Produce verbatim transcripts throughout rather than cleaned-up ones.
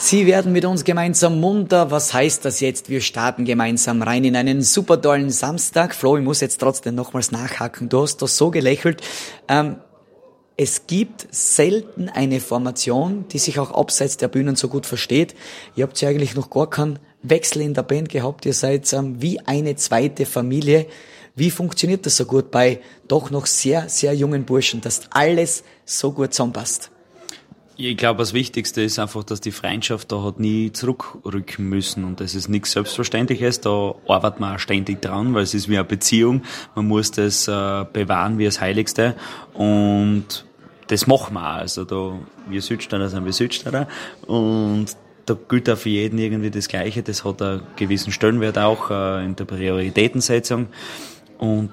Sie werden mit uns gemeinsam munter. Was heißt das jetzt? Wir starten gemeinsam rein in einen super tollen Samstag. Flo, ich muss jetzt trotzdem nochmals nachhaken. Du hast da so gelächelt. Ähm, es gibt selten eine Formation, die sich auch abseits der Bühnen so gut versteht. Ihr habt ja eigentlich noch gar keinen Wechsel in der Band gehabt. Ihr seid ähm, wie eine zweite Familie. Wie funktioniert das so gut bei doch noch sehr, sehr jungen Burschen, dass alles so gut zusammenpasst? Ich glaube, das Wichtigste ist einfach, dass die Freundschaft da hat nie zurückrücken müssen und das ist nichts Selbstverständliches, da arbeitet man auch ständig dran, weil es ist wie eine Beziehung, man muss das äh, bewahren wie das Heiligste und das machen wir auch, also da, wir Südstadter sind wir Südstadter und da gilt auch für jeden irgendwie das Gleiche, das hat einen gewissen Stellenwert auch äh, in der Prioritätensetzung und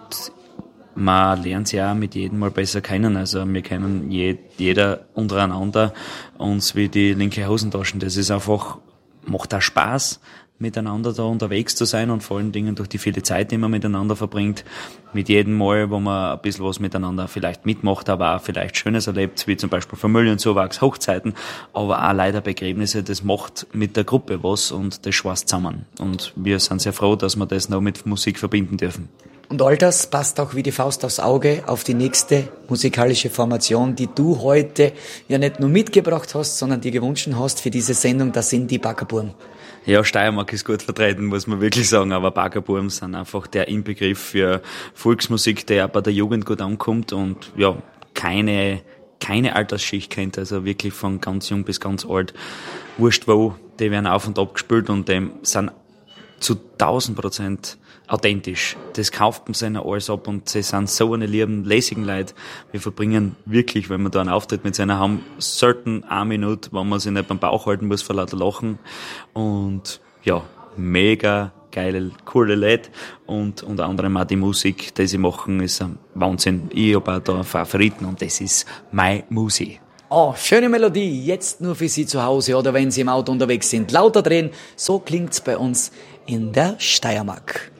man lernt sich auch mit jedem mal besser kennen. Also wir kennen je, jeder untereinander uns wie die linke Hosentaschen. Das ist einfach, macht auch Spaß, miteinander da unterwegs zu sein und vor allen Dingen durch die viele Zeit, die man miteinander verbringt, mit jedem Mal, wo man ein bisschen was miteinander vielleicht mitmacht, aber auch vielleicht Schönes erlebt, wie zum Beispiel Familienzuwachs, Hochzeiten, aber auch leider Begräbnisse, das macht mit der Gruppe was und das schweißt zusammen. Und wir sind sehr froh, dass wir das noch mit Musik verbinden dürfen. Und all das passt auch wie die Faust aufs Auge auf die nächste musikalische Formation, die du heute ja nicht nur mitgebracht hast, sondern dir gewünscht hast für diese Sendung, das sind die Baggerburm. Ja, Steiermark ist gut vertreten, muss man wirklich sagen, aber Baggerburm sind einfach der Inbegriff für Volksmusik, der bei der Jugend gut ankommt und ja, keine, keine Altersschicht kennt, also wirklich von ganz jung bis ganz alt, wurscht wo, die werden auf und ab gespielt und dem sind zu tausend Prozent authentisch. Das kauft man sich alles ab und sie sind so eine lieben, lässigen Leute. Wir verbringen wirklich, wenn wir da einen Auftritt mit seiner haben, selten eine Minute, wo man sich nicht beim Bauch halten muss vor lauter Lachen. Und ja, mega geile, coole Leute und unter anderem auch die Musik, die sie machen, ist ein Wahnsinn. Ich habe auch da einen Favoriten und das ist meine Musik. Oh, schöne Melodie, jetzt nur für Sie zu Hause oder wenn Sie im Auto unterwegs sind. Lauter drehen, so klingt's bei uns in der Steiermark.